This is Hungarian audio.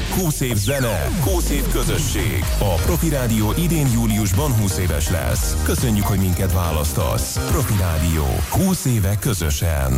20 év zene, 20 év közösség. A Profi Rádió idén júliusban 20 éves lesz. Köszönjük, hogy minket választasz. Profi Rádió. 20 éve közösen.